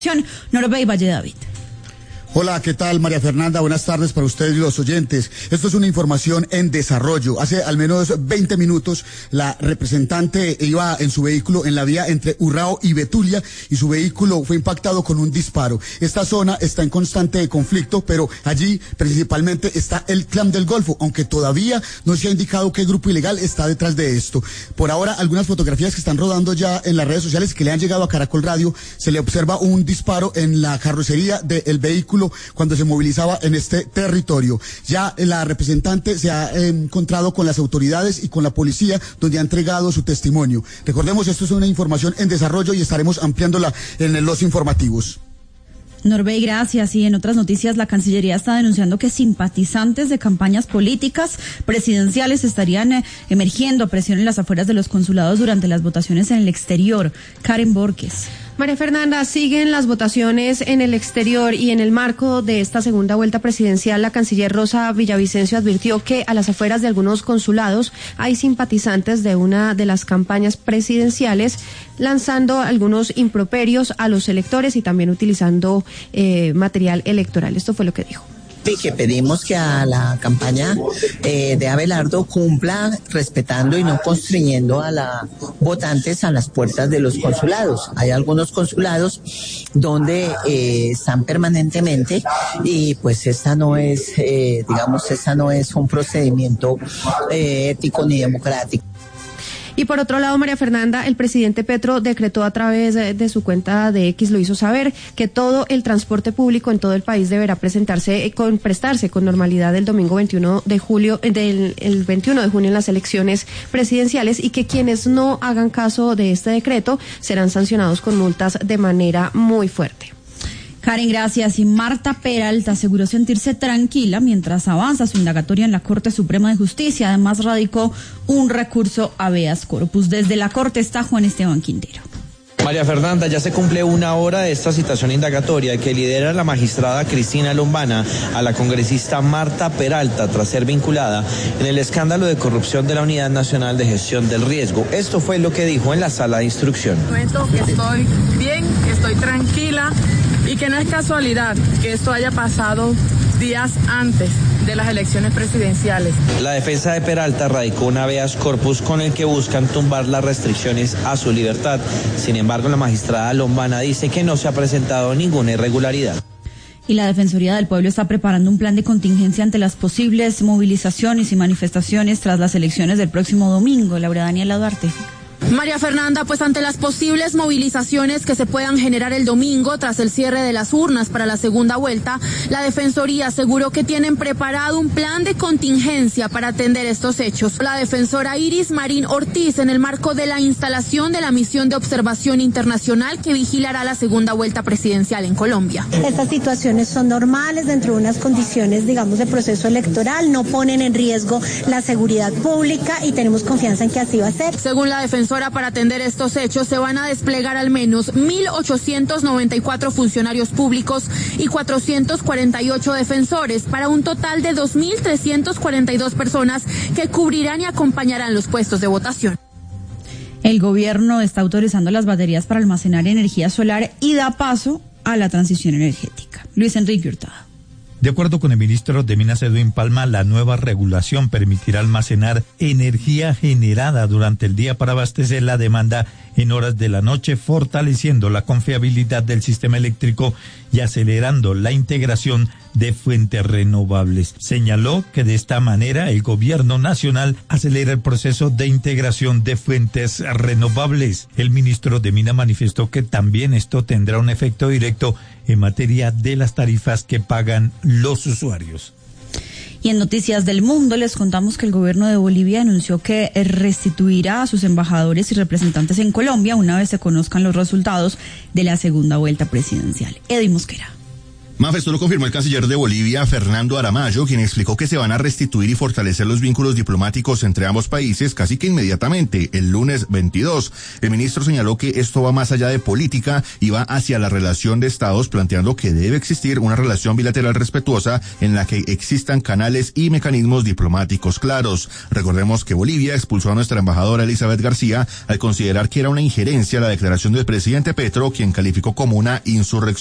Norbey Valle David. Hola, ¿qué tal, María Fernanda? Buenas tardes para ustedes y los oyentes. Esto es una información en desarrollo. Hace al menos 20 minutos la representante iba en su vehículo en la vía entre Urrao y Betulia y su vehículo fue impactado con un disparo. Esta zona está en constante conflicto, pero allí principalmente está el Clan del Golfo, aunque todavía no se ha indicado qué grupo ilegal está detrás de esto. Por ahora, algunas fotografías que están rodando ya en las redes sociales que le han llegado a Caracol Radio, se le observa un disparo en la carrocería del vehículo cuando se movilizaba en este territorio. Ya la representante se ha encontrado con las autoridades y con la policía, donde ha entregado su testimonio. Recordemos, esto es una información en desarrollo y estaremos ampliándola en los informativos. Norbey, gracias. Y en otras noticias, la Cancillería está denunciando que simpatizantes de campañas políticas presidenciales estarían emergiendo a presión en las afueras de los consulados durante las votaciones en el exterior. Karen Borges. María Fernanda, siguen las votaciones en el exterior y en el marco de esta segunda vuelta presidencial, la canciller Rosa Villavicencio advirtió que a las afueras de algunos consulados hay simpatizantes de una de las campañas presidenciales lanzando algunos improperios a los electores y también utilizando material electoral. Esto fue lo que dijo. Y que pedimos que a la campaña de Abelardo cumpla respetando y no constriñendo a los votantes a las puertas de los consulados. Hay algunos consulados donde están permanentemente y pues esta no es, esta no es un procedimiento ético ni democrático. Y por otro lado, María Fernanda, el presidente Petro decretó a través de su cuenta de X, lo hizo saber, que todo el transporte público en todo el país deberá prestarse con normalidad el domingo 21 de julio, el 21 de junio en las elecciones presidenciales y que quienes no hagan caso de este decreto serán sancionados con multas de manera muy fuerte. Karen, gracias. Y Marta Peralta aseguró sentirse tranquila mientras avanza su indagatoria en la Corte Suprema de Justicia. Además, radicó un recurso habeas corpus. Desde la Corte está Juan Esteban Quintero. María Fernanda, ya se cumple una hora de esta citación indagatoria que lidera la magistrada Cristina Lombana a la congresista Marta Peralta tras ser vinculada en el escándalo de corrupción de la Unidad Nacional de Gestión del Riesgo. Esto fue lo que dijo en la sala de instrucción. Cuento que estoy bien, que estoy tranquila y que no es casualidad que esto haya pasado días antes de las elecciones presidenciales. La defensa de Peralta radicó un habeas corpus con el que buscan tumbar las restricciones a su libertad. Sin embargo, la magistrada Lombana dice que no se ha presentado ninguna irregularidad. Y la Defensoría del Pueblo está preparando un plan de contingencia ante las posibles movilizaciones y manifestaciones tras las elecciones del próximo domingo. Laura Daniela Duarte. María Fernanda, pues ante las posibles movilizaciones que se puedan generar el domingo tras el cierre de las urnas para la segunda vuelta, la Defensoría aseguró que tienen preparado un plan de contingencia para atender estos hechos. La defensora Iris Marín Ortiz, en el marco de la instalación de la misión de observación internacional que vigilará la segunda vuelta presidencial en Colombia. Estas situaciones son normales dentro de unas condiciones, digamos, de proceso electoral, no ponen en riesgo la seguridad pública y tenemos confianza en que así va a ser. Según la defensora, para atender estos hechos se van a desplegar al menos 1.894 funcionarios públicos y 448 defensores para un total de 2.342 personas que cubrirán y acompañarán los puestos de votación. El gobierno está autorizando las baterías para almacenar energía solar y da paso a la transición energética. Luis Enrique Hurtado. De acuerdo con el ministro de Minas, Edwin Palma, la nueva regulación permitirá almacenar energía generada durante el día para abastecer la demanda en horas de la noche, fortaleciendo la confiabilidad del sistema eléctrico y acelerando la integración de fuentes renovables. Señaló que de esta manera el gobierno nacional acelera el proceso de integración de fuentes renovables. El ministro de Minas manifestó que también esto tendrá un efecto directo en materia de las tarifas que pagan los usuarios. Y en Noticias del Mundo les contamos que el gobierno de Bolivia anunció que restituirá a sus embajadores y representantes en Colombia una vez se conozcan los resultados de la segunda vuelta presidencial. Eddy Mosquera. Mafe, esto lo confirmó el canciller de Bolivia, Fernando Aramayo, quien explicó que se van a restituir y fortalecer los vínculos diplomáticos entre ambos países casi que inmediatamente, el lunes 22. El ministro señaló que esto va más allá de política y va hacia la relación de estados, planteando que debe existir una relación bilateral respetuosa en la que existan canales y mecanismos diplomáticos claros. Recordemos que Bolivia expulsó a nuestra embajadora Elizabeth García al considerar que era una injerencia la declaración del presidente Petro, quien calificó como una insurrección